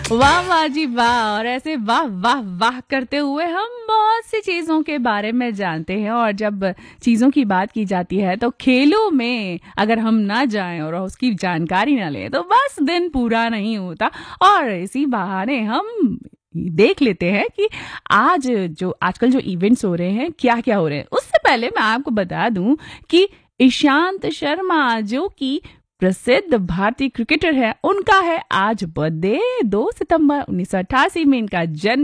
वाह वाह जी वाह। और ऐसे वाह वाह वाह करते हुए हम बहुत सी चीजों के बारे में जानते हैं, और जब चीजों की बात की जाती है तो खेलों में अगर हम ना जाएं और उसकी जानकारी ना लें तो बस दिन पूरा नहीं होता। और इसी बहाने हम देख लेते हैं कि आज जो आजकल जो इवेंट्स हो रहे हैं क्या क्या हो रहे हैं। उससे पहले मैं आपको बता दूं कि ईशांत शर्मा जो कि प्रसिद्ध भारतीय क्रिकेटर है, उनका है आज बर्थडे। 2 सितंबर 1988 में इनका जन्म